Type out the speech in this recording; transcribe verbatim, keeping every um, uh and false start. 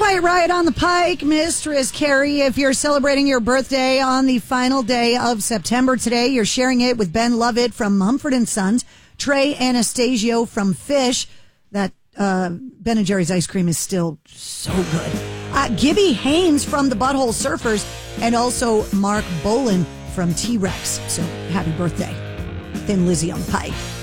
Tonight, right on the pike, Mistress Carrie, if you're celebrating your birthday on the final day of September today, you're sharing it with Ben Lovett from Mumford and Sons, Trey Anastasio from Fish. That uh, Ben and Jerry's ice cream is still so good. Uh, Gibby Haynes from the Butthole Surfers, and also Mark Bolan from T-Rex. So happy birthday, Thin Lizzy on the pike.